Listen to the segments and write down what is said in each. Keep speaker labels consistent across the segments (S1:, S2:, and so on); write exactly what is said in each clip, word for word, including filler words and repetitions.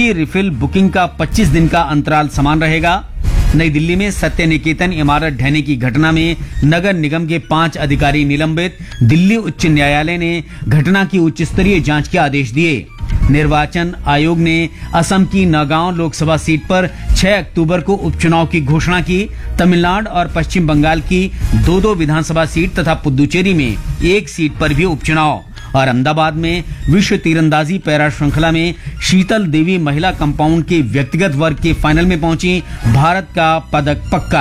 S1: बिजली refill booking का पच्चीस दिन का अंतराल समान रहेगा। नई दिल्ली में सत्य निकेतन इमारत ढहने की घटना में नगर निगम के पांच अधिकारी निलंबित। दिल्ली उच्च न्यायालय ने घटना की उच्च स्तरीय जांच के आदेश दिए। निर्वाचन आयोग ने असम की नगांव लोकसभा सीट पर छह अक्टूबर को उपचुनाव की घोषणा की। तमिलनाडु और पश्चिम बंगाल की दो दो विधानसभा सीट तथा पुदुचेरी में एक सीट पर भी उपचुनाव। और अहमदाबाद में विश्व तीरंदाजी पैरा श्रृंखला में शीतल देवी महिला कंपाउंड के व्यक्तिगत वर्ग के फाइनल में पहुंची। भारत का पदक पक्का।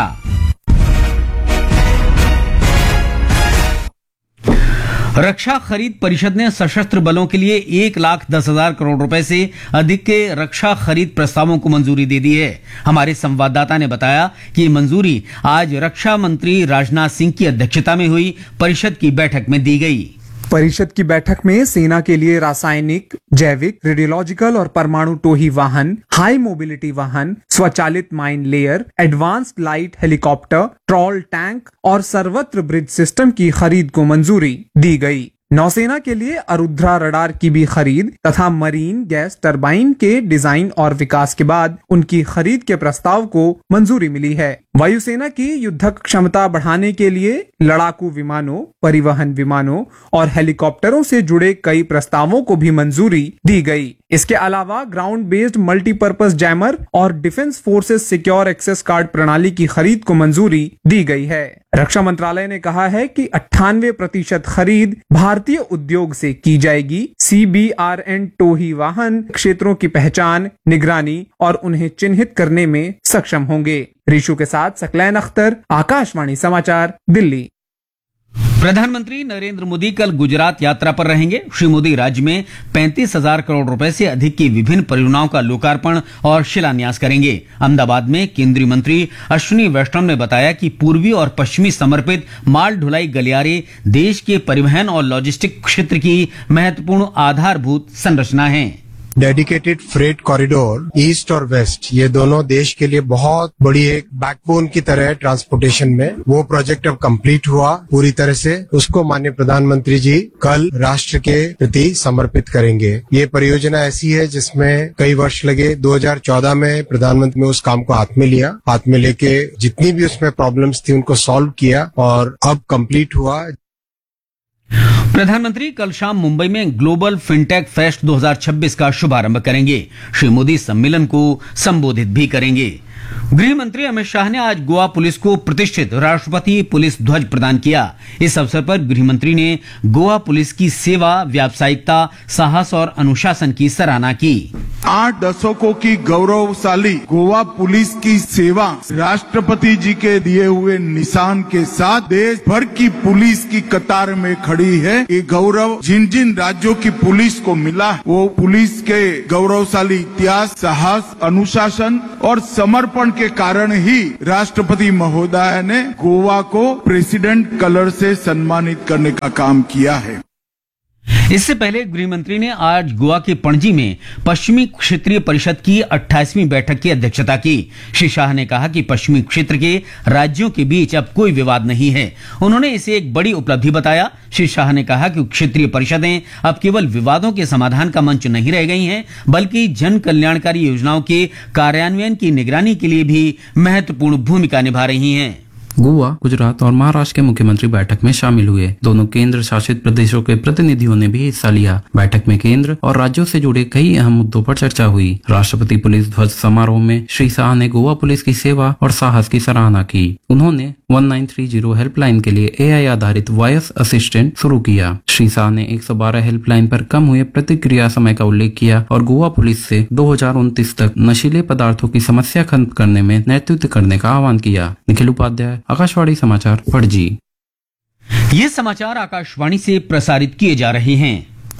S1: रक्षा खरीद परिषद ने सशस्त्र बलों के लिए एक लाख दस हजार करोड़ रुपए से अधिक के रक्षा खरीद प्रस्तावों को मंजूरी दे दी है। हमारे संवाददाता ने बताया कि मंजूरी आज रक्षा मंत्री राजनाथ सिंह की अध्यक्षता में हुई परिषद की बैठक में दी गई।
S2: परिषद की बैठक में सेना के लिए रासायनिक, जैविक, रेडियोलॉजिकल और परमाणु टोही वाहन, हाई मोबिलिटी वाहन, स्वचालित mine layer, advanced light helicopter, troll tank और सर्वत्र ब्रिज सिस्टम की खरीद को मंजूरी दी गई। नौसेना के लिए अरुद्रा रडार की भी खरीद तथा मरीन गैस टरबाइन के डिजाइन और विकास के बाद उनकी खरीद के प्रस्ताव को मंजूरी मिली है। वायुसेना की युद्धक क्षमता बढ़ाने के लिए लड़ाकू विमानों, परिवहन विमानों और हेलीकॉप्टरों से जुड़े कई प्रस्तावों को भी मंजूरी दी गई। इसके अलावा ग्राउंड बेस्ड मल्टीपर्पज जैमर और defence forces secure access card प्रणाली की खरीद को मंजूरी दी गई है। रक्षा मंत्रालय ने कहा है कि अट्ठानवे प्रतिशत खरीद भारतीय उद्योग से की जाएगी। सी बी आर एन टोही वाहन क्षेत्रों की पहचान, निगरानी और उन्हें चिन्हित करने में सक्षम होंगे। रिशु के साथ सकलैन अख्तर, आकाशवाणी समाचार, दिल्ली।
S1: प्रधानमंत्री नरेंद्र मोदी कल गुजरात यात्रा पर रहेंगे। श्री मोदी राज्य में पैंतीस हजार करोड़ रुपए से अधिक की विभिन्न परियोजनाओं का लोकार्पण और शिलान्यास करेंगे। अहमदाबाद में केंद्रीय मंत्री अश्विनी वैष्णव ने बताया कि पूर्वी और पश्चिमी समर्पित माल ढुलाई गलियारे देश के परिवहन और लॉजिस्टिक क्षेत्र की महत्वपूर्ण आधारभूत संरचना है।
S3: डेडिकेटेड फ्रेट कॉरिडोर ईस्ट और वेस्ट, ये दोनों देश के लिए बहुत बड़ी एक बैकबोन की तरह है ट्रांसपोर्टेशन में। वो प्रोजेक्ट अब कंप्लीट हुआ पूरी तरह से। उसको माननीय प्रधानमंत्री जी कल राष्ट्र के प्रति समर्पित करेंगे। ये परियोजना ऐसी है जिसमें कई वर्ष लगे। दो हज़ार चौदह में प्रधानमंत्री ने उस काम को हाथ में लिया, हाथ में लेके जितनी भी उसमें प्रॉब्लम्स थी उनको सॉल्व किया और अब कंप्लीट हुआ।
S1: प्रधानमंत्री कल शाम मुंबई में ग्लोबल फिनटेक फेस्ट दो हज़ार छब्बीस का शुभारंभ करेंगे। श्री मोदी सम्मेलन को संबोधित भी करेंगे। गृह मंत्री अमित शाह ने आज गोवा पुलिस को प्रतिष्ठित राष्ट्रपति पुलिस ध्वज प्रदान किया। इस अवसर पर गृह मंत्री ने गोवा पुलिस की सेवा, व्यावसायिकता, साहस और अनुशासन की सराहना की।
S4: आठ दशकों की गौरवशाली गोवा पुलिस की सेवा राष्ट्रपति जी के दिए हुए निशान के साथ देश भर की पुलिस की कतार में खड़ी है। ये गौरव जिन जिन राज्यों की पुलिस को मिला, वो पुलिस के गौरवशाली इतिहास, साहस, अनुशासन और समर्पण के कारण ही राष्ट्रपति महोदय ने गोवा को प्रेसिडेंट कलर से सम्मानित करने का काम किया है।
S1: इससे पहले गृह मंत्री ने आज गोवा के पणजी में पश्चिमी क्षेत्रीय परिषद की अट्ठाईसवीं बैठक की अध्यक्षता की। श्री शाह ने कहा कि पश्चिमी क्षेत्र के राज्यों के बीच अब कोई विवाद नहीं है। उन्होंने इसे एक बड़ी उपलब्धि बताया। श्री शाह ने कहा कि क्षेत्रीय परिषदें अब केवल विवादों के समाधान का मंच नहीं रह गई हैं, बल्कि जन कल्याणकारी योजनाओं के कार्यान्वयन की निगरानी के लिए भी महत्वपूर्ण भूमिका निभा रही हैं।
S5: गोवा, गुजरात और महाराष्ट्र के मुख्यमंत्री बैठक में शामिल हुए। दोनों केंद्र शासित प्रदेशों के प्रतिनिधियों ने भी हिस्सा लिया। बैठक में केंद्र और राज्यों से जुड़े कई अहम मुद्दों पर चर्चा हुई। राष्ट्रपति पुलिस ध्वज समारोह में श्री शाह ने गोवा पुलिस की सेवा और साहस की सराहना की। उन्होंने उन्नीस तीस हेल्पलाइन के लिए ए आई आधारित वॉयस असिस्टेंट शुरू किया। श्री शाह ने एक सौ बारह हेल्पलाइन पर कम हुए प्रतिक्रिया समय का उल्लेख किया और गोवा पुलिस से दो हज़ार उनतीस तक नशीले पदार्थों की समस्या खत्म करने में नेतृत्व करने का आह्वान किया। निखिल उपाध्याय, आकाशवाणी समाचार, पणजी।
S1: ये समाचार आकाशवाणी से प्रसारित किए जा रहे हैं।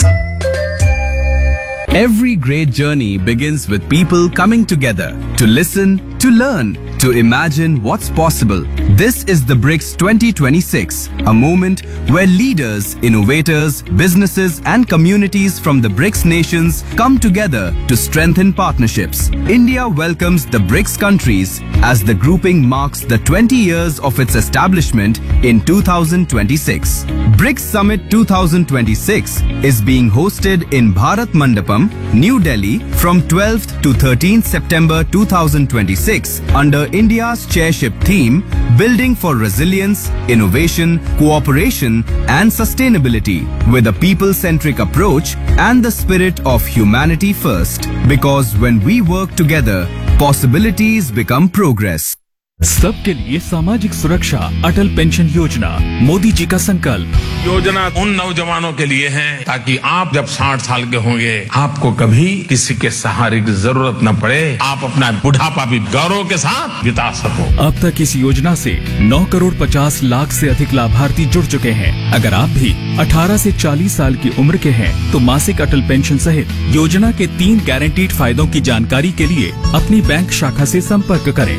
S6: Every great journey begins with people coming together to listen, to learn, to imagine what's possible. This is the BRICS twenty twenty-six, a moment where leaders, innovators, businesses and communities from the BRICS nations come together to strengthen partnerships. India welcomes the BRICS countries as the grouping marks the twenty years of its establishment in two thousand twenty-six. BRICS Summit twenty twenty-six is being hosted in Bharat Mandapam, New Delhi from From twelfth to thirteenth September twenty twenty-six, under India's chairship theme, Building for Resilience, Innovation, Cooperation and Sustainability, with a people-centric approach and the spirit of humanity first. Because when we work together, possibilities become progress.
S7: सबके लिए सामाजिक सुरक्षा, अटल pension योजना, मोदी जी का संकल्प।
S8: योजना उन नौजवानों के लिए है ताकि आप जब साठ साल के होंगे आपको कभी किसी के सहारे की जरूरत न पड़े, आप अपना बुढ़ापा भी गौरव के साथ बिता सको।
S7: अब तक इस योजना से नौ करोड़ पचास लाख से अधिक लाभार्थी जुड़ चुके हैं। अगर आप भी अठारह से चालीस साल की उम्र के हैं तो मासिक अटल पेंशन सहित योजना के तीन गारंटीड फायदों की जानकारी के लिए अपनी बैंक शाखा से संपर्क करें।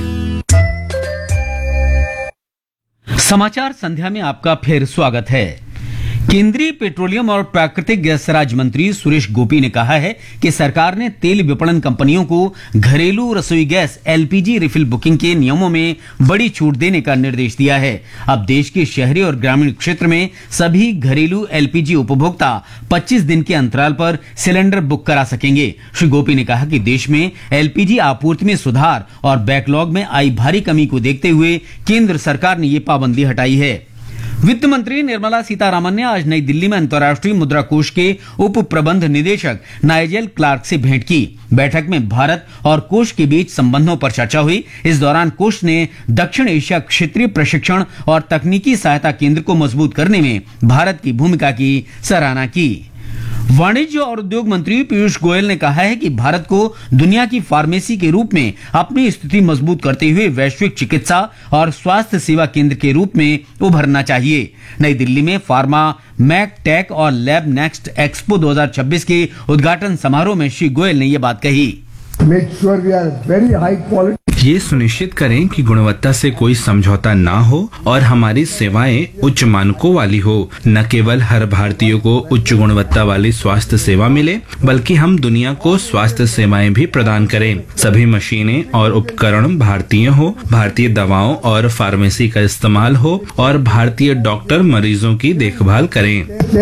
S1: समाचार संध्या में आपका फिर स्वागत है। केंद्रीय पेट्रोलियम और प्राकृतिक गैस राज्य मंत्री सुरेश गोपी ने कहा है कि सरकार ने तेल विपणन कंपनियों को घरेलू रसोई गैस एलपीजी रिफिल बुकिंग के नियमों में बड़ी छूट देने का निर्देश दिया है। अब देश के शहरी और ग्रामीण क्षेत्र में सभी घरेलू एलपीजी उपभोक्ता पच्चीस दिन के अंतराल पर सिलेंडर बुक करा सकेंगे। श्री गोपी ने कहा कि देश में एलपीजी आपूर्ति में सुधार और बैकलॉग में आई भारी कमी को देखते हुए केंद्र सरकार ने ये पाबंदी हटाई है। वित्त मंत्री निर्मला सीतारामन ने आज नई दिल्ली में अंतर्राष्ट्रीय मुद्रा कोष के उप प्रबंध निदेशक नाइजेल क्लार्क से भेंट की। बैठक में भारत और कोष के बीच संबंधों पर चर्चा हुई। इस दौरान कोष ने दक्षिण एशिया क्षेत्रीय प्रशिक्षण और तकनीकी सहायता केंद्र को मजबूत करने में भारत की भूमिका की सराहना की। वाणिज्य और उद्योग मंत्री पीयूष गोयल ने कहा है कि भारत को दुनिया की फार्मेसी के रूप में अपनी स्थिति मजबूत करते हुए वैश्विक चिकित्सा और स्वास्थ्य सेवा केंद्र के रूप में उभरना चाहिए। नई दिल्ली में फार्मा मैक टेक और लैब नेक्स्ट एक्सपो दो हज़ार छब्बीस के उद्घाटन समारोह में श्री गोयल ने यह बात कही।
S9: ये सुनिश्चित करें कि गुणवत्ता से कोई समझौता ना हो और हमारी सेवाएं उच्च मानकों वाली हो। न केवल हर भारतीय को उच्च गुणवत्ता वाली स्वास्थ्य सेवा मिले, बल्कि हम दुनिया को स्वास्थ्य सेवाएं भी प्रदान करें। सभी मशीनें और उपकरण भारतीय हो, भारतीय दवाओं और फार्मेसी का इस्तेमाल हो और भारतीय डॉक्टर मरीजों की देखभाल करें।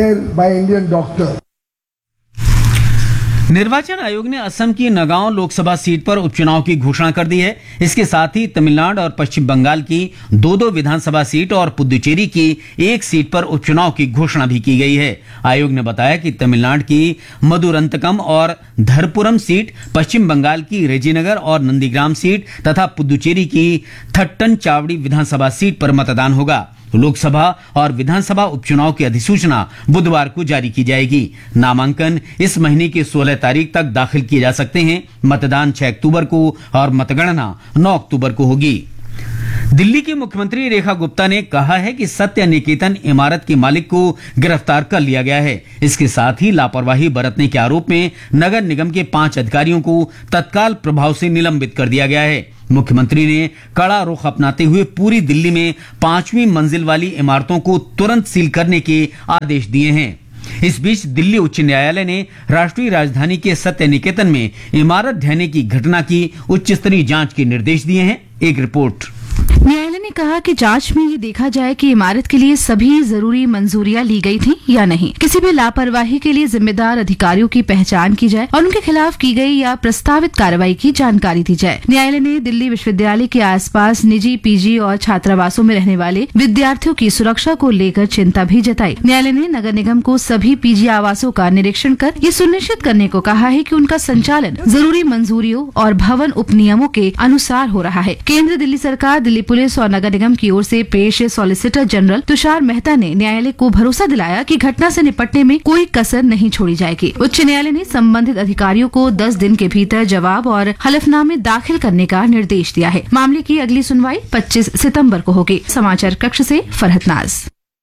S1: निर्वाचन आयोग ने असम की नगांव लोकसभा सीट पर उपचुनाव की घोषणा कर दी है। इसके साथ ही तमिलनाडु और पश्चिम बंगाल की दो दो विधानसभा सीट और पुदुचेरी की एक सीट पर उपचुनाव की घोषणा भी की गई है। आयोग ने बताया कि तमिलनाडु की मधुरंतकम और धरपुरम सीट, पश्चिम बंगाल की रेजीनगर और नंदीग्राम सीट तथा पुदुचेरी की थट्टन चावड़ी विधानसभा सीट पर मतदान होगा। लोकसभा और विधानसभा उपचुनाव की अधिसूचना बुधवार को जारी की जाएगी। नामांकन इस महीने की सोलह तारीख तक दाखिल किए जा सकते हैं। मतदान छह अक्टूबर को और मतगणना नौ अक्टूबर को होगी। दिल्ली की मुख्यमंत्री रेखा गुप्ता ने कहा है कि सत्य निकेतन इमारत के मालिक को गिरफ्तार कर लिया गया है। इसके साथ ही लापरवाही बरतने के आरोप में नगर निगम के पांच अधिकारियों को तत्काल प्रभाव से निलंबित कर दिया गया है। मुख्यमंत्री ने कड़ा रुख अपनाते हुए पूरी दिल्ली में पांचवी मंजिल वाली इमारतों को तुरंत सील करने के आदेश दिए हैं। इस बीच दिल्ली उच्च न्यायालय ने राष्ट्रीय राजधानी के सत्य निकेतन में इमारत ढहने की घटना की उच्च स्तरीय जांच के निर्देश दिए हैं। एक रिपोर्ट।
S10: न्यायालय ने कहा कि जांच में ये देखा जाए कि इमारत के लिए सभी जरूरी मंजूरियां ली गई थी या नहीं। किसी भी लापरवाही के लिए जिम्मेदार अधिकारियों की पहचान की जाए और उनके खिलाफ की गई या प्रस्तावित कार्रवाई की जानकारी दी जाए। न्यायालय ने दिल्ली विश्वविद्यालय के आसपास निजी पीजी और छात्रावासों में रहने वाले विद्यार्थियों की सुरक्षा को लेकर चिंता भी जताई। न्यायालय ने नगर निगम को सभी पीजी आवासों का निरीक्षण कर ये सुनिश्चित करने को कहा है कि उनका संचालन जरूरी मंजूरियों और भवन उपनियमों के अनुसार हो रहा है। केंद्र, दिल्ली सरकार, दिल्ली पुलिस और नगर निगम की ओर से पेश सॉलिसिटर जनरल तुषार मेहता ने न्यायालय को भरोसा दिलाया कि घटना से निपटने में कोई कसर नहीं छोड़ी जाएगी। उच्च न्यायालय ने संबंधित अधिकारियों को दस दिन के भीतर जवाब और हलफनामे दाखिल करने का निर्देश दिया है। मामले की अगली सुनवाई पच्चीस सितंबर को होगी। समाचार कक्ष से फरहत नाज।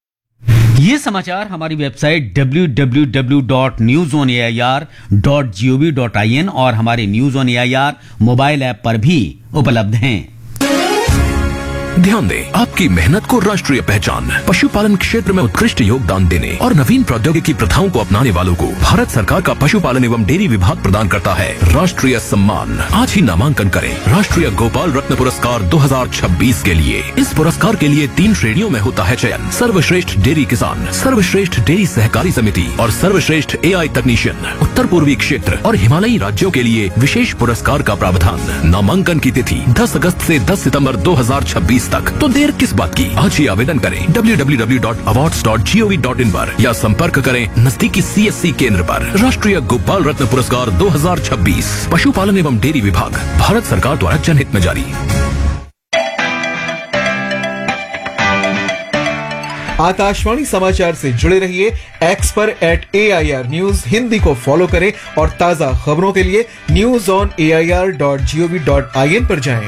S1: ये समाचार हमारी website W W W dot news on A I R dot G O V dot I N और हमारे news on A I R mobile app पर भी उपलब्ध हैं।
S11: ध्यान दें, आपकी मेहनत को राष्ट्रीय पहचान, पशुपालन क्षेत्र में उत्कृष्ट योगदान देने और नवीन प्रौद्योगिकी प्रथाओं को अपनाने वालों को भारत सरकार का पशुपालन एवं डेयरी विभाग प्रदान करता है राष्ट्रीय सम्मान। आज ही नामांकन करें राष्ट्रीय गोपाल रत्न पुरस्कार दो हजार छब्बीस के लिए। इस पुरस्कार के लिए तीन श्रेणियों में होता है चयन: सर्वश्रेष्ठ डेयरी किसान, सर्वश्रेष्ठ डेयरी सहकारी समिति और सर्वश्रेष्ठ एआई तकनीशियन। उत्तर पूर्वी क्षेत्र और हिमालयी राज्यों के लिए विशेष पुरस्कार का प्रावधान। नामांकन की तिथि दस अगस्त से दस सितंबर दो हजार छब्बीस तक। तो देर किस बात की, आज ही आवेदन करें W W W dot awards dot G O V dot in पर या संपर्क करें नजदीकी सी एस सी केंद्र पर। राष्ट्रीय गोपाल रत्न पुरस्कार दो हजार छब्बीस पशुपालन एवं डेयरी विभाग, भारत सरकार द्वारा जनहित में जारी।
S2: आकाशवाणी समाचार से जुड़े रहिए एक्स पर eight A I R news Hindi को फॉलो करें और ताजा खबरों के लिए news on A I R dot G O V dot I N पर जाएं।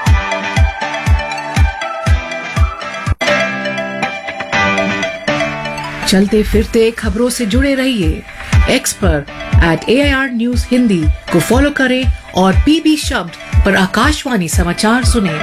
S12: चलते फिरते खबरों से जुड़े रहिए एक्स पर eight A I R news Hindi को फॉलो करें और पीबी शब्द पर आकाशवाणी समाचार सुनें।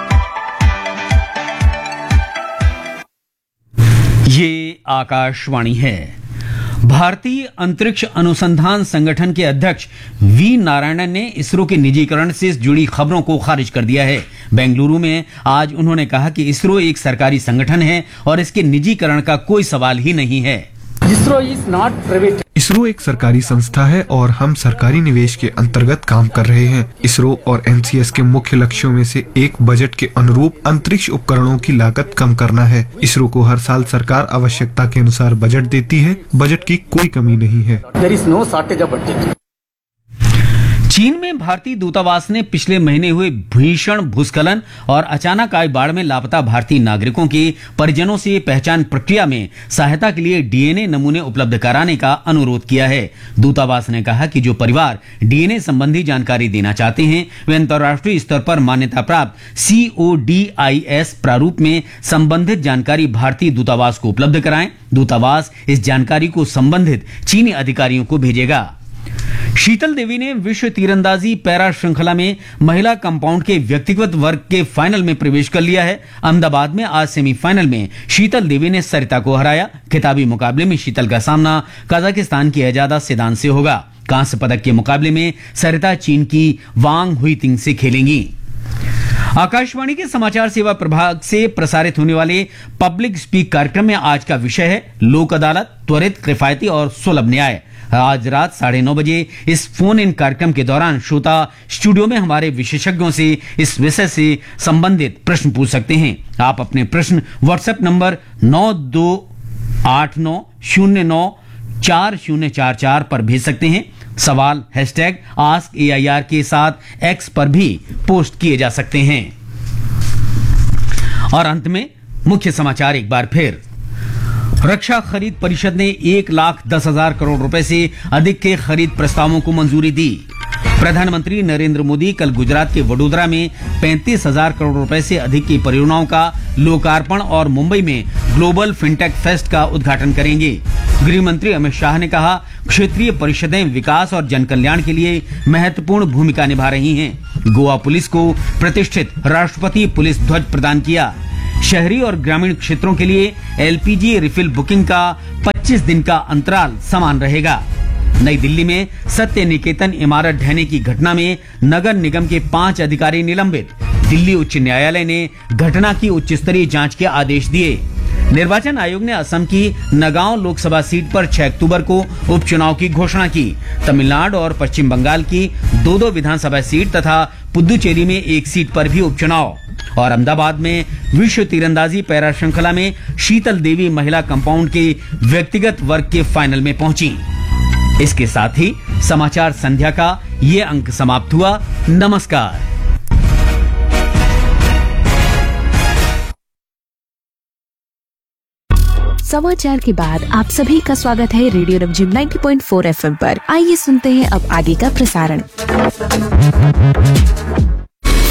S1: ये आकाशवाणी है। भारतीय अंतरिक्ष अनुसंधान संगठन के अध्यक्ष वी नारायणन ने इसरो के निजीकरण से जुड़ी खबरों को खारिज कर दिया है। बेंगलुरु में आज उन्होंने कहा कि इसरो एक सरकारी संगठन है और इसके निजीकरण का कोई सवाल ही नहीं है।
S13: ISRO is not private.
S14: ISRO एक सरकारी संस्था है और हम सरकारी निवेश के अंतर्गत काम कर रहे हैं। इसरो और एन सी एस के मुख्य लक्ष्यों में से एक बजट के अनुरूप अंतरिक्ष उपकरणों की लागत कम करना है। इसरो को हर साल सरकार आवश्यकता के अनुसार बजट देती है। बजट की कोई कमी नहीं है।
S13: There is no shortage of budget.
S1: चीन में भारतीय दूतावास ने पिछले महीने हुए भीषण भूस्खलन और अचानक आई बाढ़ में लापता भारतीय नागरिकों के परिजनों से पहचान प्रक्रिया में सहायता के लिए डी एन ए नमूने उपलब्ध कराने का अनुरोध किया है। दूतावास ने कहा कि जो परिवार डी एन ए संबंधी जानकारी देना चाहते हैं वे अंतर्राष्ट्रीय स्तर पर मान्यता प्राप्त सी ओ डी आई एस प्रारूप में संबंधित जानकारी भारतीय दूतावास को उपलब्ध कराएं। दूतावास इस जानकारी को संबंधित चीनी अधिकारियों को भेजेगा। शीतल देवी ने विश्व तीरंदाजी पैरा श्रृंखला में महिला कंपाउंड के व्यक्तिगत वर्ग के फाइनल में प्रवेश कर लिया है। अहमदाबाद में आज सेमीफाइनल में शीतल देवी ने सरिता को हराया। खिताबी मुकाबले में शीतल का सामना कजाकिस्तान की एजादा सिदान से होगा। कांस्य पदक के मुकाबले में सरिता चीन की वांग हुईतिंग से खेलेंगी। आकाशवाणी के समाचार सेवा प्रभाग से प्रसारित होने वाले पब्लिक स्पीक कार्यक्रम में आज का विषय है लोक अदालत, त्वरित, किफायती और सुलभ न्याय। आज रात साढ़े नौ बजे इस फोन इन कार्यक्रम के दौरान श्रोता स्टूडियो में हमारे विशेषज्ञों से इस विषय से संबंधित प्रश्न पूछ सकते हैं। आप अपने प्रश्न व्हाट्सएप नंबर नौ दो आठ नौ शून्य नौ चार शून्य चार चार पर भेज सकते हैं। सवाल hashtag ask A I R के साथ एक्स पर भी पोस्ट किए जा सकते हैं। और अंत में मुख्य समाचार एक बार फिर। रक्षा खरीद परिषद ने एक लाख दस हजार करोड़ रुपए से अधिक के खरीद प्रस्तावों को मंजूरी दी। प्रधानमंत्री नरेंद्र मोदी कल गुजरात के वडोदरा में पैंतीस हजार करोड़ रुपए से अधिक की परियोजनाओं का लोकार्पण और मुंबई में ग्लोबल फिनटेक फेस्ट का उद्घाटन करेंगे। गृह मंत्री अमित शाह ने कहा, क्षेत्रीय परिषदें विकास और जनकल्याण के लिए महत्वपूर्ण भूमिका निभा रही हैं। गोवा पुलिस को प्रतिष्ठित राष्ट्रपति पुलिस ध्वज प्रदान किया। शहरी और ग्रामीण क्षेत्रों के लिए L P G refill booking का पच्चीस दिन का अंतराल समान रहेगा। नई दिल्ली में सत्य निकेतन इमारत ढहने की घटना में नगर निगम के पांच अधिकारी निलंबित। दिल्ली उच्च न्यायालय ने घटना की उच्च स्तरीय जांच के आदेश दिए। निर्वाचन आयोग ने असम की नगांव लोकसभा सीट पर छह अक्टूबर को उपचुनाव की घोषणा की। तमिलनाडु और पश्चिम बंगाल की दो दो विधानसभा सीट तथा पुदुचेरी में एक सीट पर भी उपचुनाव। और अहमदाबाद में विश्व तीरंदाजी पैरा श्रृंखला में शीतल देवी महिला कंपाउंड के व्यक्तिगत वर्ग के फाइनल में पहुंची। इसके साथ ही समाचार संध्या का ये अंक समाप्त हुआ। नमस्कार।
S15: समाचार के बाद आप सभी का स्वागत है रेडियो रमझिम नब्बे पॉइंट चार एफ एम पर। आइए सुनते हैं अब आगे का प्रसारण।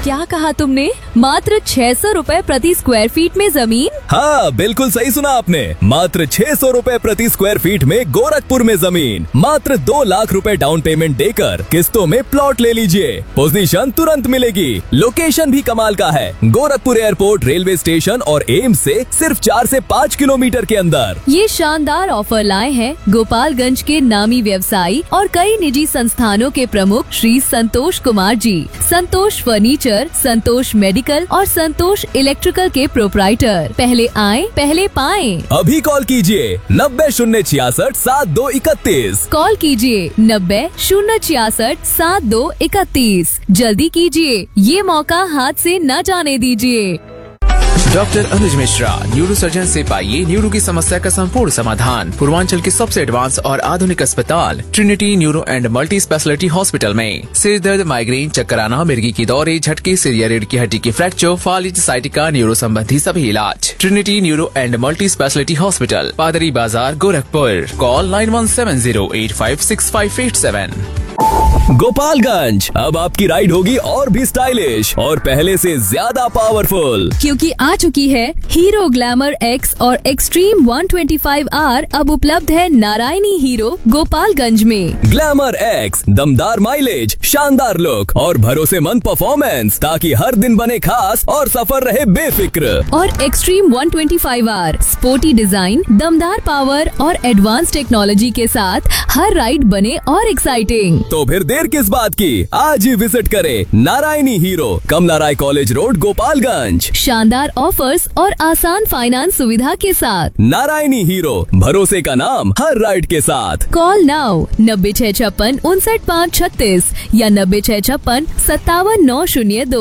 S16: क्या कहा तुमने? मात्र छह सौ रूपए प्रति स्क्वायर फीट में जमीन?
S17: हाँ, बिल्कुल सही सुना आपने। मात्र छह सौ रूपए प्रति स्क्वायर फीट में गोरखपुर में जमीन। मात्र दो लाख रुपए डाउन पेमेंट देकर किस्तों में प्लॉट ले लीजिए। पोजीशन तुरंत मिलेगी। लोकेशन भी कमाल का है। गोरखपुर एयरपोर्ट, रेलवे स्टेशन और एम्स से सिर्फ चार से पाँच किलोमीटर के अंदर।
S16: ये शानदार ऑफर लाए हैं गोपालगंज के नामी व्यवसायी और कई निजी संस्थानों के प्रमुख श्री संतोष कुमार जी। संतोष फर्नीचर, संतोष मेडिकल और संतोष इलेक्ट्रिकल के प्रोप्राइटर। पहले आए, पहले पाएं।
S17: अभी कॉल कीजिए नब्बे शून्य छियासठ सात दो इकतीस।
S16: कॉल कीजिए नब्बे शून्य छियासठ सात दो इकतीस। जल्दी कीजिए, ये मौका हाथ से न जाने दीजिए।
S18: डॉक्टर अनुज मिश्रा, न्यूरो सर्जन से पाइए न्यूरो की समस्या का संपूर्ण समाधान। पूर्वांचल के सबसे एडवांस और आधुनिक अस्पताल Trinity neuro and multi speciality hospital में सिर दर्द, माइग्रेन, चक्कर आना, मिर्गी की दौरे, झटके, सिर या रीढ़ की हड्डी की फ्रैक्चर, फालिज, साइटिका, न्यूरो संबंधी सभी इलाज। Trinity neuro and multi speciality hospital, पादरी बाजार, Gorakhpur. Call nine one seven zero eight five six five eight seven.
S17: Gopalganj, अब आपकी राइड होगी और भी स्टाइलिश और पहले से ज्यादा पावरफुल,
S16: क्योंकि आ चुकी है हीरो ग्लैमर एक्स और extreme one twenty five are. अब उपलब्ध है नारायणी हीरो गोपालगंज में।
S17: ग्लैमर एक्स, दमदार माइलेज, शानदार लुक और भरोसेमंद परफॉर्मेंस, ताकि हर दिन बने खास और सफर रहे बेफिक्र।
S16: और extreme one twenty five are, sporty design, दमदार पावर और एडवांस टेक्नोलॉजी के साथ हर राइड बने और एक्साइटिंग।
S17: तो फिर देर किस बात की, आज ही विजिट करें नारायणी हीरो, कमला राय कॉलेज रोड, गोपालगंज।
S16: शानदार ऑफर्स और आसान फाइनेंस सुविधा के साथ।
S17: नारायणी हीरो, भरोसे का नाम हर राइड के साथ।
S16: कॉल नाउ नब्बे छह छप्पन उनसठ पाँच छत्तीस या नब्बे छह छप्पन सत्तावन नौ शून्य दो।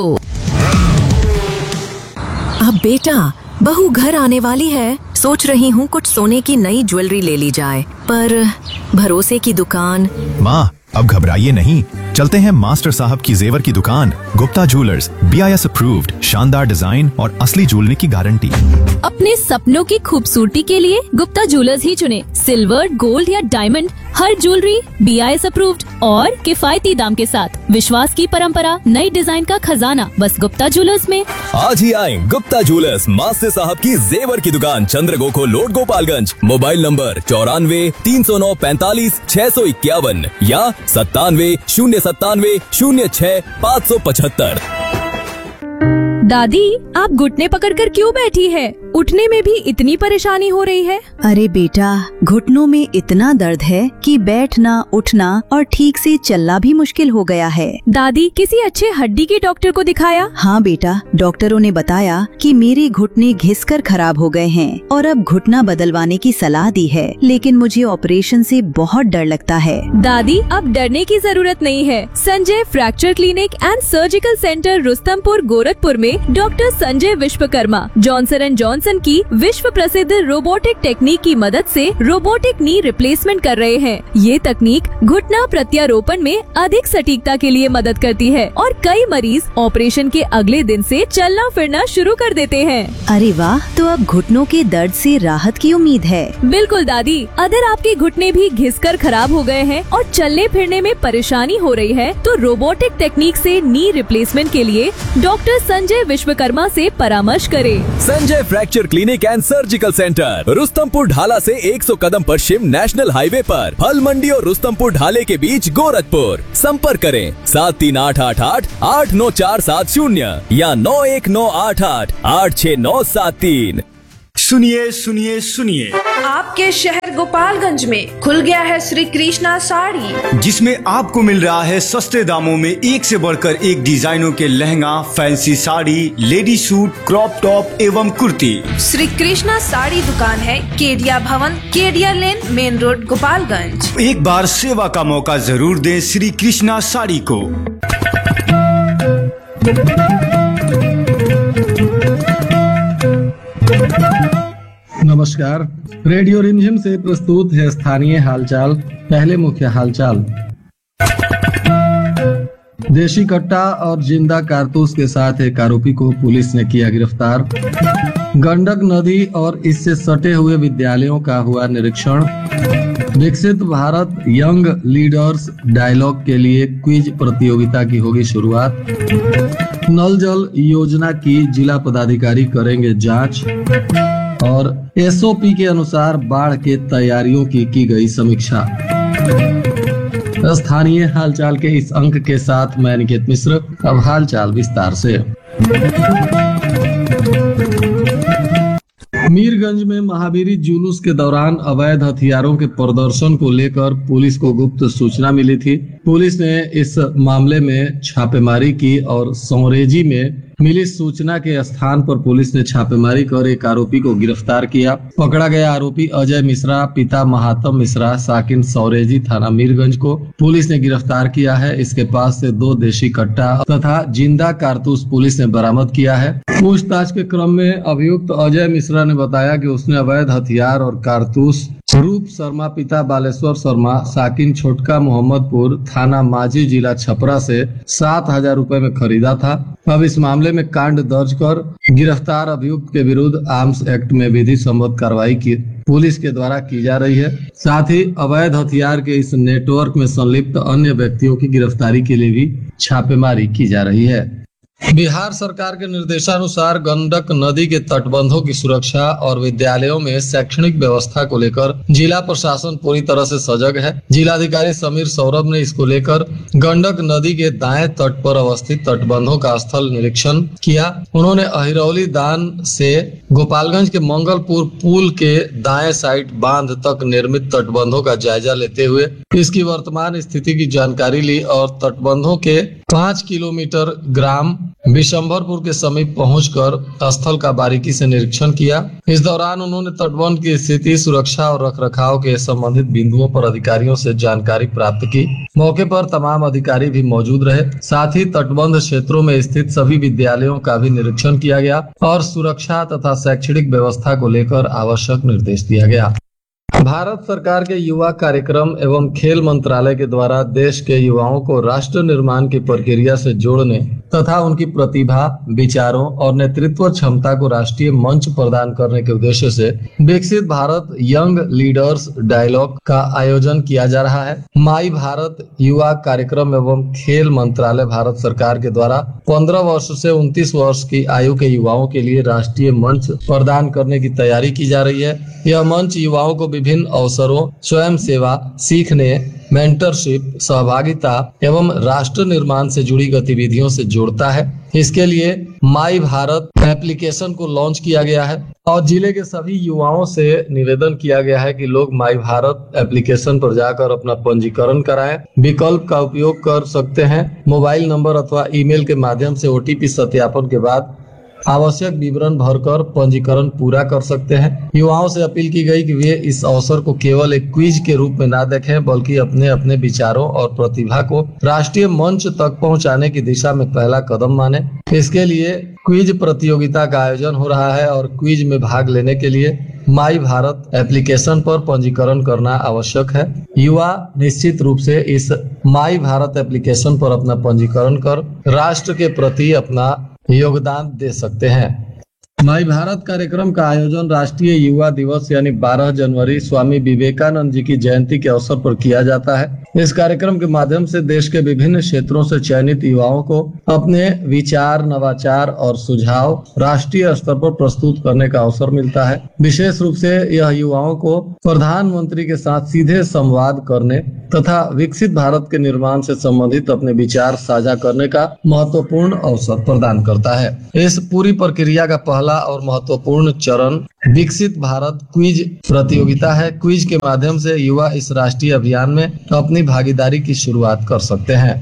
S19: अब बेटा, बहू घर आने वाली है, सोच रही हूँ कुछ सोने की नई ज्वेलरी ले ली जाए, पर भरोसे की दुकान।
S20: माँ, अब घबराइए नहीं, चलते हैं मास्टर साहब की जेवर की दुकान, Gupta jewellers, B I S approved, शानदार डिजाइन और असली ज्वेलरी की गारंटी।
S16: अपने सपनों की खूबसूरती के लिए गुप्ता ज्वेलर्स ही चुने। सिल्वर, गोल्ड या diamond, her jewellery B I S approved और किफायती दाम के साथ। विश्वास की परंपरा, नई डिजाइन का खजाना, बस गुप्ता ज्वेलर्स में।
S17: आज ही आए गुप्ता ज्वेलर्स, मास्टर साहब की जेवर की दुकान, चंद्रगोखो रोड, गोपालगंज। मोबाइल नंबर चौरानवे तीन सौ नौ पैंतालीस छह सौ इक्यावन या सत्तानवे शून्य सत्तानवे शून्य छह पाँच सौ पचहत्तर।
S16: दादी, आप घुटने पकड़कर क्यों बैठी है? उठने में भी इतनी परेशानी हो रही है?
S21: अरे बेटा, घुटनों में इतना दर्द है कि बैठना, उठना और ठीक से चलना भी मुश्किल हो गया है।
S16: दादी, किसी अच्छे हड्डी के डॉक्टर को दिखाया?
S21: हाँ बेटा, डॉक्टरों ने बताया कि मेरे घुटने घिसकर खराब हो गए हैं और अब घुटना बदलवाने की सलाह दी है, लेकिन मुझे ऑपरेशन से बहुत डर लगता है।
S16: दादी, अब डरने की जरूरत नहीं है। Sanjay fracture clinic and surgical centre, Rustampur, Gorakhpur में doctor Sanjay Vishwakarma Johnson and Johnson की विश्व प्रसिद्ध रोबोटिक टेक्निक की मदद से रोबोटिक नी रिप्लेसमेंट कर रहे हैं। ये तकनीक घुटना प्रत्यारोपण में अधिक सटीकता के लिए मदद करती है और कई मरीज ऑपरेशन के अगले दिन से चलना फिरना शुरू कर देते हैं।
S21: अरे वाह, तो अब घुटनों के दर्द से राहत की उम्मीद है।
S16: बिल्कुल दादी, अगर आपके घुटने भी घिसकर खराब हो गए हैं और चलने फिरने में परेशानी हो रही है, तो रोबोटिक टेक्निक से नी रिप्लेसमेंट के लिए डॉक्टर संजय विश्वकर्मा से परामर्श करें।
S17: Sanjay fracture clinic and surgical centre, Rustampur ढाला से सौ कदम पश्चिम नेशनल हाईवे पर, फल मंडी और रुस्तमपुर ढाले के बीच, गोरखपुर। संपर्क करें सात तीन आठ आठ आठ आठ नौ चार सात शून्य या नौ एक नौ आठ आठ आठ छह नौ सात तीन।
S22: सुनिए सुनिए सुनिए,
S23: आपके शहर गोपालगंज में खुल गया है श्री कृष्णा साड़ी,
S22: जिसमें आपको मिल रहा है सस्ते दामों में एक से बढ़कर एक डिजाइनों के lehenga, fancy sari, lady suit, crop top एवं कुर्ती।
S23: श्री कृष्णा साड़ी दुकान है केडिया भवन, केडिया लेन, मेन रोड, गोपालगंज।
S22: एक बार सेवा का मौका जरूर दें श्री कृष्णा साड़ी को।
S24: नमस्कार, रेडियो रिमझिम से प्रस्तुत है स्थानीय हालचाल। पहले मुख्य हालचाल। देशी कट्टा और जिंदा कारतूस के साथ एक आरोपी को पुलिस ने किया गिरफ्तार। गंडक नदी और इससे सटे हुए विद्यालयों का हुआ निरीक्षण। विकसित भारत यंग लीडर्स डायलॉग के लिए क्विज प्रतियोगिता की होगी शुरुआत। नल जल योजना की जिला पदाधिकारी करेंगे जांच और एसओपी के अनुसार बाढ़ के तैयारियों की की गई समीक्षा। स्थानीय हालचाल के इस अंक के साथ मैं निकेत मिश्र। अब हालचाल विस्तार से। मीरगंज में महावीरी जुलूस के दौरान अवैध हथियारों के प्रदर्शन को लेकर पुलिस को गुप्त सूचना मिली थी। पुलिस ने इस मामले में छापेमारी की और सौरेजी में मिली सूचना के स्थान पर पुलिस ने छापेमारी कर एक आरोपी को गिरफ्तार किया। पकड़ा गया आरोपी अजय मिश्रा पिता महात्म मिश्रा साकिन सौरेजी थाना मीरगंज को पुलिस ने गिरफ्तार किया है। इसके पास से दो देशी कट्टा तथा जिंदा कारतूस पुलिस ने बरामद किया है। पूछताछ के क्रम में अभियुक्त अजय मिश्रा ने बताया कि उसने अवैध हथियार और कारतूस रूप शर्मा पिता बालेश्वर शर्मा साकिन छोटका मोहम्मदपुर थाना माझी जिला छपरा से सात हजार रूपए में खरीदा था। अब इस मामले में कांड दर्ज कर गिरफ्तार अभियुक्त के विरुद्ध आर्म्स एक्ट में विधि सम्मत कार्रवाई की पुलिस के द्वारा की जा रही है। साथ ही अवैध हथियार के इस नेटवर्क में संलिप्त अन्य व्यक्तियों की गिरफ्तारी के लिए भी छापेमारी की जा रही है। बिहार सरकार के निर्देशानुसार गंडक नदी के तटबंधों की सुरक्षा और विद्यालयों में शैक्षणिक व्यवस्था को लेकर जिला प्रशासन पूरी तरह से सजग है। जिलाधिकारी समीर सौरभ ने इसको लेकर गंडक नदी के दाएं तट पर अवस्थित तटबंधों का स्थल निरीक्षण किया। उन्होंने अहिरौली दान से गोपालगंज के मंगलपुर पुल के दाएं साइड बांध तक निर्मित तटबंधों का जायजा लेते हुए इसकी वर्तमान स्थिति की जानकारी ली और तटबंधों के पाँच किलोमीटर ग्राम बिशंभरपुर के समीप पहुंचकर स्थल का बारीकी से निरीक्षण किया। इस दौरान उन्होंने तटबंध की स्थिति सुरक्षा और रखरखाव के संबंधित बिंदुओं पर अधिकारियों से जानकारी प्राप्त की। मौके पर तमाम अधिकारी भी मौजूद रहे। साथ ही तटबंध क्षेत्रों में स्थित सभी विद्यालयों का भी निरीक्षण किया गया और सुरक्षा तथा शैक्षणिक व्यवस्था को लेकर आवश्यक निर्देश दिया गया। भारत सरकार के युवा कार्यक्रम एवं खेल मंत्रालय के द्वारा देश के युवाओं को राष्ट्र निर्माण की प्रक्रिया से जोड़ने तथा उनकी प्रतिभा, विचारों और नेतृत्व क्षमता को राष्ट्रीय मंच प्रदान करने के उद्देश्य से विकसित भारत यंग लीडर्स डायलॉग का आयोजन किया जा रहा है। माई भारत युवा कार्यक्रम एवं खेल मंत्रालय भारत सरकार के द्वारा पंद्रह वर्ष से उनतीस वर्ष की आयु के युवाओं के लिए राष्ट्रीय मंच प्रदान करने की तैयारी की जा रही है। यह मंच युवाओं को विभिन्न अवसरों, स्वयं सेवा, सीखने, मेंटरशिप, सहभागिता एवं राष्ट्र निर्माण से जुड़ी गतिविधियों से जोड़ता है। इसके लिए माई भारत एप्लीकेशन को लॉन्च किया गया है और जिले के सभी युवाओं से निवेदन किया गया है कि लोग माई भारत एप्लीकेशन पर जाकर अपना पंजीकरण कराएं। विकल्प का उपयोग कर सकते हैं। मोबाइल नंबर अथवा ईमेल के माध्यम से ओटीपी सत्यापन के बाद आवश्यक विवरण भरकर पंजीकरण पूरा कर सकते हैं। युवाओं से अपील की गई कि वे इस अवसर को केवल एक क्विज के रूप में ना देखें, बल्कि अपने अपने विचारों और प्रतिभा को राष्ट्रीय मंच तक पहुंचाने की दिशा में पहला कदम माने। इसके लिए क्विज प्रतियोगिता का आयोजन हो रहा है और क्विज में भाग लेने के लिए माई भारत एप्लीकेशन पर पंजीकरण करना आवश्यक है। युवा निश्चित रूप से इस माई भारत एप्लीकेशन पर अपना पंजीकरण कर राष्ट्र के प्रति अपना योगदान दे सकते हैं। माई भारत कार्यक्रम का आयोजन राष्ट्रीय युवा दिवस यानी बारह जनवरी स्वामी विवेकानंद जी की जयंती के अवसर पर किया जाता है। इस कार्यक्रम के माध्यम से देश के विभिन्न क्षेत्रों से चयनित युवाओं को अपने विचार, नवाचार और सुझाव राष्ट्रीय स्तर पर प्रस्तुत करने का अवसर मिलता है। विशेष रूप से यह युवाओं को प्रधानमंत्री के साथ सीधे संवाद करने तथा विकसित भारत के निर्माण से संबंधित अपने विचार साझा करने का महत्वपूर्ण अवसर प्रदान करता है। इस पूरी प्रक्रिया का पहला और महत्वपूर्ण चरण विकसित भारत क्विज प्रतियोगिता है। क्विज के माध्यम से युवा इस राष्ट्रीय अभियान में अपनी भागीदारी की शुरुआत कर सकते हैं।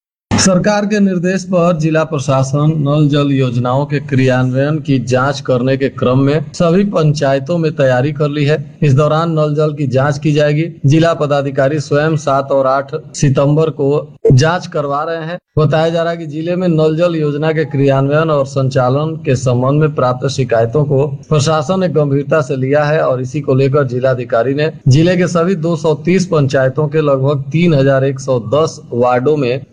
S24: सरकार के निर्देश पर जिला प्रशासन नल जल योजनाओं के क्रियान्वयन की जांच करने के क्रम में सभी पंचायतों में तैयारी कर ली है। इस दौरान नल जल की जांच की जाएगी। जिला पदाधिकारी स्वयं सात और आठ सितंबर को जांच करवा रहे हैं। बताया जा रहा है कि जिले में नल जल योजना के क्रियान्वयन और संचालन के संबंध में प्राप्त शिकायतों को प्रशासन ने गंभीरता से लिया है और इसी को लेकर जिलाधिकारी ने जिले के सभी दो सौ तीस पंचायतों के लगभग तीन हजार एक सौ दस वार्डों में नल जल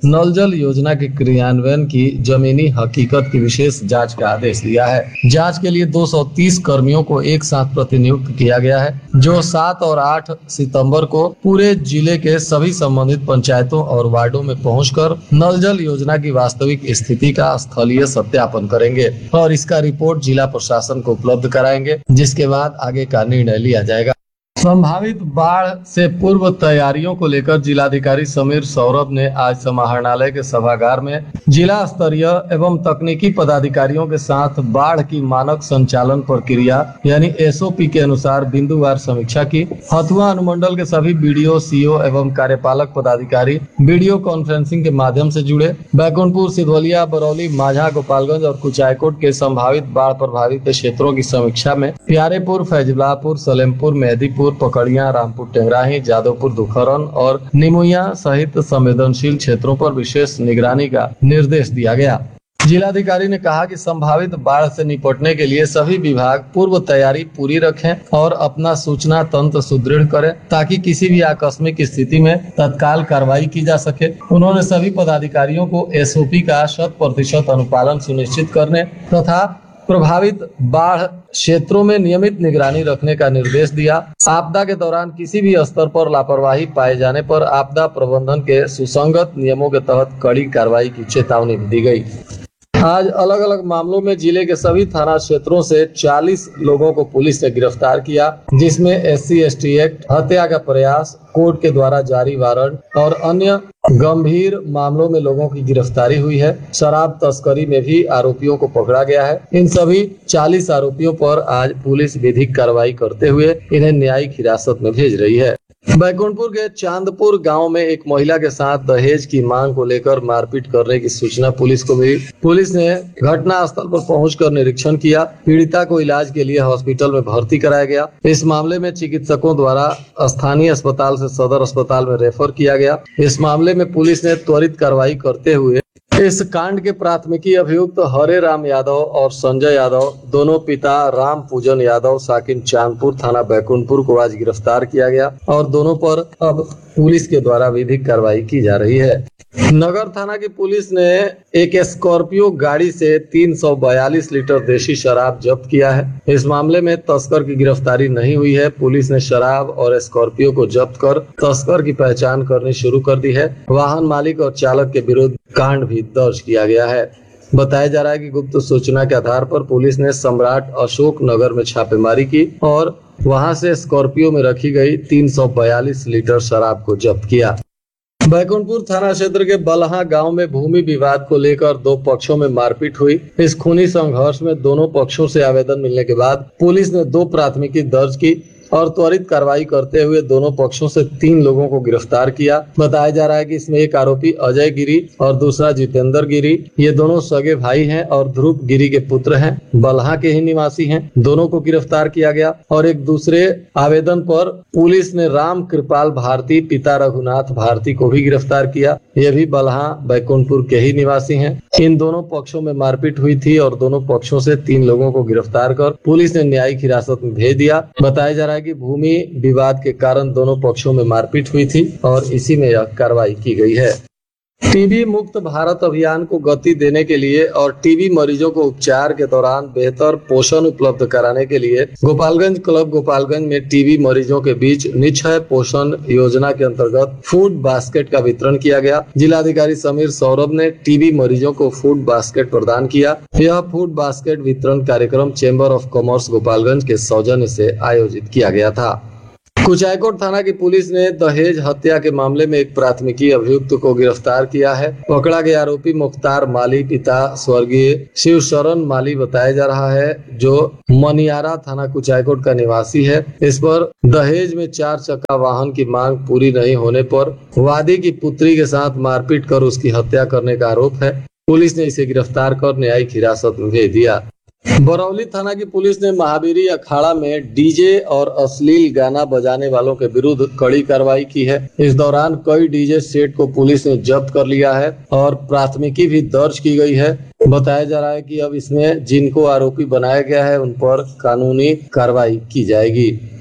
S24: जल योजना के क्रियान्वयन की जमीनी हकीकत की विशेष जांच का आदेश दिया है। जांच के लिए दो सौ तीस कर्मियों को एक साथ प्रतिनियुक्त किया गया है, जो सात और आठ सितंबर को पूरे जिले के सभी संबंधित पंचायतों और वार्डों में पहुंचकर नल जल योजना की वास्तविक स्थिति का स्थलीय सत्यापन करेंगे और इसका रिपोर्ट जिला प्रशासन को उपलब्ध कराएंगे, जिसके बाद आगे का निर्णय लिया जाएगा। संभावित बाढ़ से पूर्व तैयारियों को लेकर जिलाधिकारी समीर सौरभ ने आज समाहरणालय के सभागार में जिला स्तरीय एवं तकनीकी पदाधिकारियों के साथ बाढ़ की मानक संचालन प्रक्रिया यानी एसओपी के अनुसार बिंदुवार समीक्षा की। हथुआ अनुमंडल के सभी बीडीओ, सीओ एवं कार्यपालक पदाधिकारी वीडियो कॉन्फ्रेंसिंग के माध्यम से जुड़े। बैकुंठपुर, सिधवलिया, बरौली, माझा, गोपालगंज और कुचायकोट के संभावित बाढ़ प्रभावित क्षेत्रों की समीक्षा में प्यारेपुर, फैजलापुर, सलेमपुर, मेहदीपुर, पकड़िया, रामपुर टेंगराही, जादवपुर, दुखरन और निमुया सहित संवेदनशील क्षेत्रों पर विशेष निगरानी का निर्देश दिया गया। जिलाधिकारी ने कहा कि संभावित बाढ़ से निपटने के लिए सभी विभाग पूर्व तैयारी पूरी रखें और अपना सूचना तंत्र सुदृढ़ करें ताकि किसी भी आकस्मिक स्थिति में तत्काल कार्रवाई की जा सके। उन्होंने सभी पदाधिकारियों को एसओपी का शत प्रतिशत अनुपालन सुनिश्चित करने तथा प्रभावित बाढ़ क्षेत्रों में नियमित निगरानी रखने का निर्देश दिया। आपदा के दौरान किसी भी स्तर पर लापरवाही पाए जाने पर आपदा प्रबंधन के सुसंगत नियमों के तहत कड़ी कार्रवाई की चेतावनी भी दी गई। आज अलग अलग मामलों में जिले के सभी थाना क्षेत्रों से चालीस लोगों को पुलिस ने गिरफ्तार किया, जिसमें एससी एसटी एक्ट, हत्या का प्रयास, कोर्ट के द्वारा जारी वारंट और अन्य गंभीर मामलों में लोगों की गिरफ्तारी हुई है। शराब तस्करी में भी आरोपियों को पकड़ा गया है। इन सभी चालीस आरोपियों पर आज पुलिस विधिक कार्रवाई करते हुए इन्हें न्यायिक हिरासत में भेज रही है। बैकुंठपुर के चांदपुर गांव में एक महिला के साथ दहेज की मांग को लेकर मारपीट करने की सूचना पुलिस को मिली। पुलिस ने घटना स्थल पर पहुंचकर निरीक्षण किया। पीड़िता को इलाज के लिए हॉस्पिटल में भर्ती कराया गया। इस मामले में चिकित्सकों द्वारा स्थानीय अस्पताल से सदर अस्पताल में रेफर किया गया। इस मामले में पुलिस ने त्वरित कार्रवाई करते हुए इस कांड के प्राथमिकी अभियुक्त हरे राम यादव और संजय यादव, दोनों पिता राम पूजन यादव, साकिन चांदपुर, थाना बैकुंठपुर को आज गिरफ्तार किया गया और दोनों पर अब पुलिस के द्वारा विधिक कार्रवाई की जा रही है। नगर थाना की पुलिस ने एक स्कॉर्पियो गाड़ी से तीन सौ बयालीस लीटर देशी शराब जब्त किया है। इस मामले में तस्कर की गिरफ्तारी नहीं हुई है। पुलिस ने शराब और स्कॉर्पियो को जब्त कर तस्कर की पहचान करनी शुरू कर दी है। वाहन मालिक और चालक के विरुद्ध कांड भी दर्ज किया गया है। बताया जा रहा है कि गुप्त सूचना के आधार पर पुलिस ने सम्राट अशोक नगर में छापेमारी की और वहां से स्कॉर्पियो में रखी गई तीन सौ बयालीस लीटर शराब को जब्त किया। बैकुंठपुर थाना क्षेत्र के बलहा गांव में भूमि विवाद को लेकर दो पक्षों में मारपीट हुई। इस खूनी संघर्ष में दोनों पक्षों से आवेदन मिलने के बाद पुलिस ने दो प्राथमिकी दर्ज की और त्वरित कार्रवाई करते हुए दोनों पक्षों से तीन लोगों को गिरफ्तार किया। बताया जा रहा है कि इसमें एक आरोपी अजय गिरी और दूसरा जितेंद्र गिरी, ये दोनों सगे भाई हैं और ध्रुव गिरी के पुत्र हैं, बलहा के ही निवासी हैं। दोनों को गिरफ्तार किया गया और एक दूसरे आवेदन पर पुलिस ने राम कृपाल भारती, पिता रघुनाथ भारती को भी गिरफ्तार किया। ये भी बलहा बैकुंठपुर के ही निवासी हैं। इन दोनों पक्षों में मारपीट हुई थी और दोनों पक्षों से तीन लोगों को गिरफ्तार कर पुलिस ने न्यायिक हिरासत में भेज दिया। बताया जा रहा है कि भूमि विवाद के कारण दोनों पक्षों में मारपीट हुई थी और इसी में यह कार्रवाई की गई है। टीबी मुक्त भारत अभियान को गति देने के लिए और टीबी मरीजों को उपचार के दौरान बेहतर पोषण उपलब्ध कराने के लिए गोपालगंज क्लब गोपालगंज में टीबी मरीजों के बीच निश्चय पोषण योजना के अंतर्गत फूड बास्केट का वितरण किया गया। जिलाधिकारी समीर सौरभ ने टीबी मरीजों को फूड बास्केट प्रदान किया। यह फूड बास्केट वितरण कार्यक्रम चेंबर ऑफ कॉमर्स गोपालगंज के सौजन्य से आयोजित किया गया था। कुचायकोट थाना की पुलिस ने दहेज हत्या के मामले में एक प्राथमिकी अभियुक्त को गिरफ्तार किया है। पकड़ा गया आरोपी मुख्तार माली, पिता स्वर्गीय शिवशरण माली बताया जा रहा है, जो मनियारा थाना कुचायकोट का निवासी है। इस पर दहेज में चार चक्का वाहन की मांग पूरी नहीं होने पर वादी की पुत्री के साथ मारपीट कर उसकी हत्या करने का आरोप है। पुलिस ने इसे गिरफ्तार कर न्यायिक हिरासत में भेज दिया। बरौली थाना की पुलिस ने महावीरी अखाड़ा में डीजे और अश्लील गाना बजाने वालों के विरुद्ध कड़ी कार्रवाई की है। इस दौरान कई डीजे सेट को पुलिस ने जब्त कर लिया है और प्राथमिकी भी दर्ज की गई है। बताया जा रहा है कि अब इसमें जिनको आरोपी बनाया गया है उन पर कानूनी कार्रवाई की जाएगी।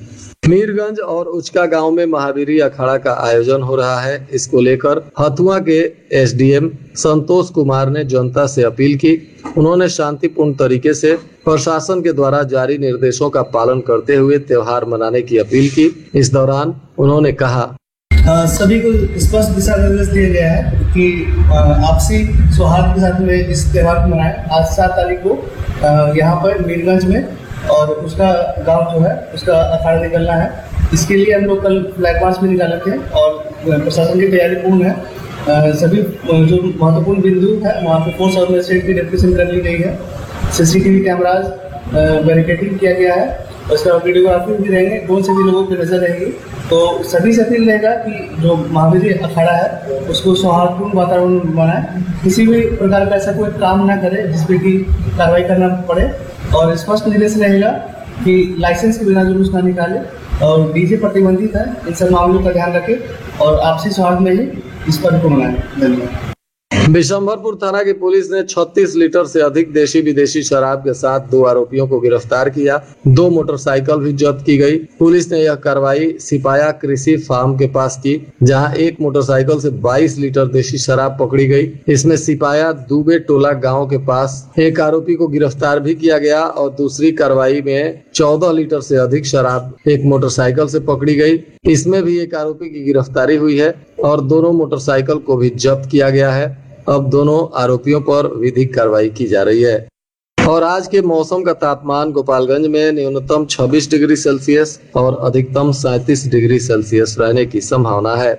S24: मीरगंज और उचका गांव में महावीरी अखाड़ा का आयोजन हो रहा है। इसको लेकर हथुआ के एसडीएम संतोष कुमार ने जनता से अपील की। उन्होंने शांतिपूर्ण तरीके से प्रशासन के द्वारा जारी निर्देशों का पालन करते हुए त्योहार मनाने की अपील की। इस दौरान उन्होंने कहा,
S3: आ, सभी को स्पष्ट दिशा निर्देश दिया गया है कि आपसी सौहार्द के साथ में इस त्योहार को मनाएं। आज सात तारीख को यहाँ पर मीरगंज में और उसका गांव जो है उसका अखाड़ा निकलना है। इसके लिए हम लोग कल फ्लैग मार्च में निकाले थे और प्रशासन की तैयारी पूर्ण है। आ, सभी जो महत्वपूर्ण बिंदु है वहाँ पे फोर्स ऑर्गेनाइजेशन की डेप्यूटेशन कर ली गई है। सीसीटीवी कैमराज बैरिकेडिंग किया गया है। उसका वीडियोग्राफी भी रहेंगे, कौन से भी लोगों की नजर रहेगी। तो सभी से अपील रहेगा कि जो महावीरी अखाड़ा है उसको सौहार्दपूर्ण वातावरण बनाए, किसी भी प्रकार का ऐसा कोई काम ना करे जिसपे कि कार्रवाई करना पड़े। और स्पष्ट निर्देश रहेगा कि लाइसेंस के बिना जुलूस ना निकाले और डीजे प्रतिबंधित है। इन सब मामलों का ध्यान रखें और आपसी सौहार्द में ही इस पर्व को मनाएं। धन्यवाद।
S24: बिशंभरपुर थाना की पुलिस ने छत्तीस लीटर से अधिक देशी विदेशी शराब के साथ दो आरोपियों को गिरफ्तार किया। दो मोटरसाइकिल भी जब्त की गई। पुलिस ने यह कार्रवाई सिपाया कृषि फार्म के पास की, जहां एक मोटरसाइकिल से बाईस लीटर देशी शराब पकड़ी गई। इसमें सिपाया दुबे टोला गांव के पास एक आरोपी को गिरफ्तार भी किया गया और दूसरी कार्रवाई में चौदह लीटर से अधिक शराब एक मोटरसाइकिल से पकड़ी गई। इसमें भी एक आरोपी की गिरफ्तारी हुई है और दोनों मोटरसाइकिल को भी जब्त किया गया है। अब दोनों आरोपियों पर विधिक कार्रवाई की जा रही है। और आज के मौसम का तापमान गोपालगंज में न्यूनतम छब्बीस डिग्री सेल्सियस और अधिकतम सैंतीस डिग्री सेल्सियस रहने की संभावना है।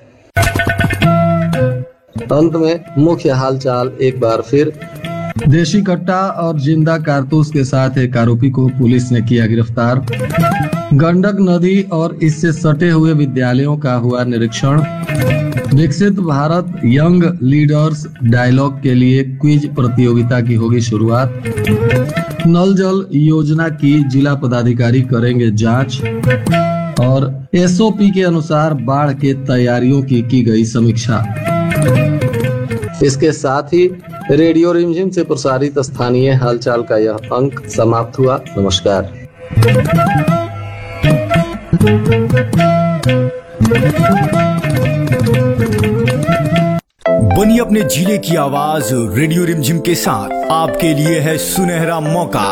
S24: अंत में मुख्य हालचाल एक बार फिर। देशी कट्टा और जिंदा कारतूस के साथ एक आरोपी को पुलिस ने किया गिरफ्तार। गंडक नदी और इससे सटे हुए विद्यालयों का हुआ निरीक्षण। विकसित भारत यंग लीडर्स डायलॉग के लिए क्विज प्रतियोगिता की होगी शुरुआत। नल जल योजना की जिला पदाधिकारी करेंगे जांच और एसओपी के अनुसार बाढ़ के तैयारियों की की गई समीक्षा। इसके साथ ही रेडियो रिमझिम से प्रसारित स्थानीय हालचाल का यह अंक समाप्त हुआ। नमस्कार।
S22: बनी अपने जिले की आवाज रेडियो रिमझिम के साथ आपके लिए है सुनहरा मौका।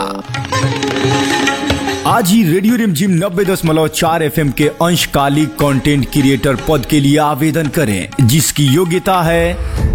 S22: आज ही रेडियो रिमझिम नब्बे दशमलव चार एफ एम के अंशकालिक कंटेंट क्रिएटर पद के लिए आवेदन करें, जिसकी योग्यता है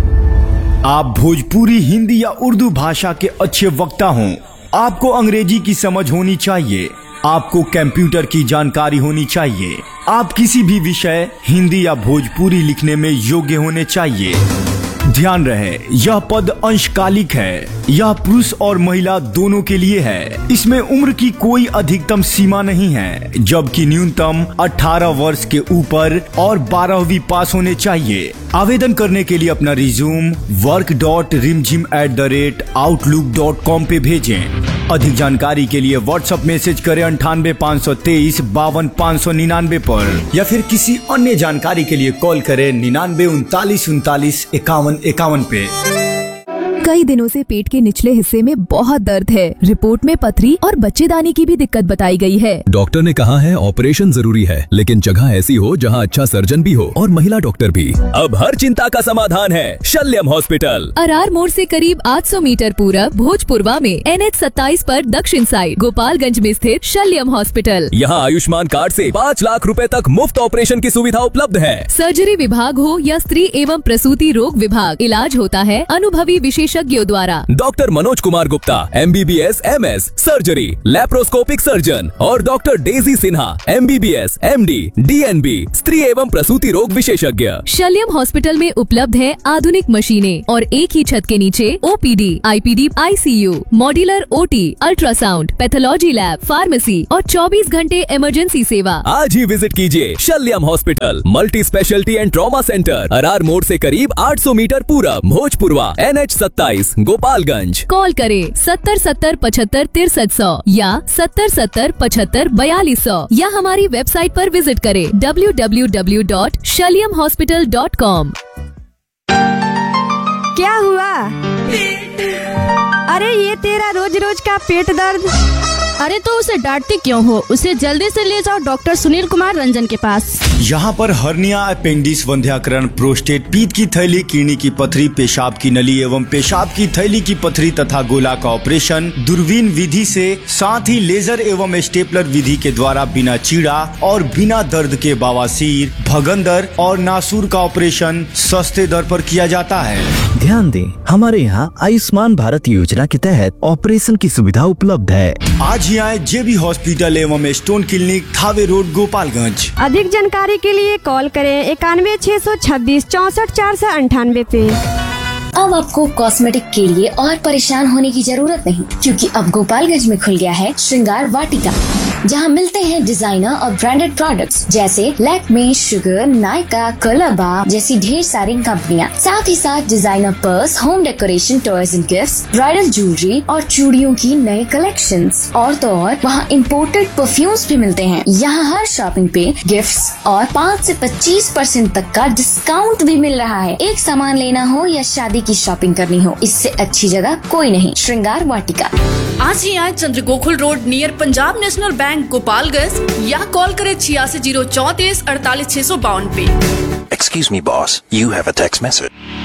S22: आप भोजपुरी, हिंदी या उर्दू भाषा के अच्छे वक्ता हों। आपको अंग्रेजी की समझ होनी चाहिए। आपको कंप्यूटर की जानकारी होनी चाहिए। आप किसी भी विषय हिंदी या भोजपुरी लिखने में योग्य होने चाहिए। ध्यान रहे, यह पद अंशकालिक है। यह पुरुष और महिला दोनों के लिए है। इसमें उम्र की कोई अधिकतम सीमा नहीं है, जबकि न्यूनतम अठारह वर्ष के ऊपर और बारहवीं पास होने चाहिए। आवेदन करने के लिए अपना रिज्यूम वर्क डॉट रिमझिम at the rate outlook dot com पे भेजें। अधिक जानकारी के लिए व्हाट्सएप मैसेज करें अंठानवे पाँच सौ तेईस बावन पाँच सौ निन्यानवे पर, या फिर किसी अन्य जानकारी के लिए कॉल करें निन्यानवे उनतालीस उनतालीस इक्यावन इक्यावन पे।
S16: कई दिनों से पेट के निचले हिस्से में बहुत दर्द है। रिपोर्ट में पथरी और बच्चेदानी की भी दिक्कत बताई गई है।
S11: डॉक्टर ने कहा है ऑपरेशन जरूरी है, लेकिन जगह ऐसी हो जहां अच्छा सर्जन भी हो और महिला डॉक्टर भी।
S17: अब हर चिंता का समाधान है शल्यम हॉस्पिटल।
S16: अरार मोड़ से करीब आठ सौ मीटर पूरब भोजपुरवा में एन एच सत्ताईस पर दक्षिण साइड गोपालगंज में स्थित शल्यम हॉस्पिटल।
S17: यहाँ आयुष्मान कार्ड से पाँच लाख रुपए तक मुफ्त ऑपरेशन की सुविधा उपलब्ध है।
S16: सर्जरी विभाग हो या स्त्री एवं प्रसूति रोग विभाग, इलाज होता है अनुभवी विशेषज्ञों द्वारा।
S17: Doctor Manoj Kumar Gupta M B B S M S surgery laparoscopic surgeon और doctor Daisy Sinha M B B S M D D N B स्त्री एवं प्रसूति रोग विशेषज्ञ।
S16: शल्यम हॉस्पिटल में उपलब्ध है आधुनिक मशीनें और एक ही छत के नीचे O P D, I P D, I C you, modular O T, ultrasound, pathology lab, pharmacy और चौबीस घंटे इमरजेंसी सेवा।
S17: आज ही विजिट कीजिए शल्यम hospital, multi speciality and trauma centre, Arar मोड़ से करीब आठ सौ मीटर पूरब, भोजपुरवा, एन एच सत्ताईस, गोपालगंज।
S16: कॉल करें सत्तर सत्तर पचहत्तर तिरसठ सौ या सत्तर सत्तर पचहत्तर बयालीस सौ या हमारी वेबसाइट पर विजिट करें W W W dot शल्यम hospital dot com.
S4: क्या हुआ? अरे ये तेरा रोज रोज का पेट दर्द अरे तो उसे डांटते क्यों हो? उसे जल्दी से ले जाओ डॉक्टर सुनील कुमार रंजन के पास।
S22: यहाँ पर हर्निया, अपेंडिक्स, वंध्याकरण, प्रोस्टेट, पीत की थैली, किडनी की पथरी, पेशाब की नली एवं पेशाब की थैली की पथरी तथा गोला का ऑपरेशन दूरबीन विधि से, साथ ही लेजर एवं स्टेपलर विधि के द्वारा बिना चीड़ा और बिना दर्द के बवासीर, भगंदर और नासूर का ऑपरेशन सस्ते दर पर किया जाता है।
S5: ध्यान दें, हमारे यहाँ आयुष्मान भारत योजना के तहत ऑपरेशन की सुविधा उपलब्ध है।
S22: आज ही आए जेबी हॉस्पिटल एवं stone clinic, Thawe road, Gopalganj.
S6: अधिक जानकारी के लिए कॉल करें इक्यानवे छह सौ छब्बीस चौसठ चार सौ अंठानवे पे।
S8: अब आपको कॉस्मेटिक के लिए और परेशान होने की जरूरत नहीं, क्योंकि अब गोपालगंज में खुल गया है श्रृंगार वाटिका, जहां मिलते हैं डिजाइनर और ब्रांडेड प्रोडक्ट्स जैसे लैक्मे, शुगर, नायका, कलरबा जैसी ढेर सारी कंपनियां। साथ ही साथ designer purse, home decoration, toys and gifts, bridal jewellery और चूड़ियों की नए कलेक्शंस। और तो और वहां इम्पोर्टेड परफ्यूम्स भी मिलते हैं। यहाँ हर शॉपिंग पे गिफ्ट्स और पाँच से पच्चीस परसेंट तक का डिस्काउंट भी मिल रहा है। एक सामान लेना हो या शादी की शॉपिंग करनी हो, इससे अच्छी जगह कोई नहीं। श्रृंगार वाटिका।
S25: आज ही आए चंद्र Gokul road near Punjab national bank, Gopalganj, या कॉल करें छियासी जीरो चौतीस अड़तालीस छह सौ बावन पे।
S26: Excuse me, boss. You have a text message.